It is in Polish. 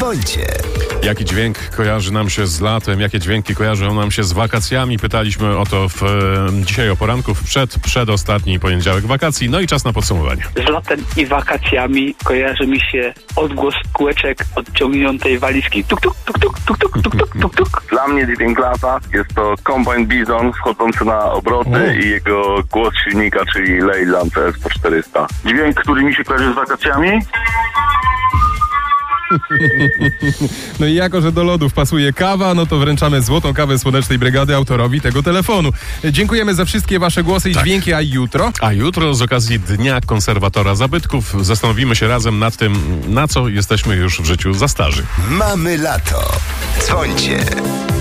Dzwońcie. Jaki dźwięk kojarzy nam się z latem? Jakie dźwięki kojarzą nam się z wakacjami? Pytaliśmy o to dzisiaj o poranku, w przedostatni poniedziałek wakacji. No i czas na podsumowanie. Z latem i wakacjami kojarzy mi się odgłos kółeczek odciągniętej walizki. Tuk, tuk, tuk, tuk, tuk, tuk, tuk, tuk, tuk, tuk. Dla mnie dźwięk lata jest to Combine Bison wchodzący na obroty i jego głos silnika, czyli Leyland S400. Dźwięk, który mi się kojarzy z wakacjami? No i jako, że do lodów pasuje kawa, no to wręczamy złotą kawę Słonecznej Brygady autorowi tego telefonu. Dziękujemy za wszystkie wasze głosy i dźwięki, a jutro? A jutro z okazji Dnia Konserwatora Zabytków zastanowimy się razem nad tym, na co jesteśmy już w życiu za starzy. Mamy lato. Dzwońcie.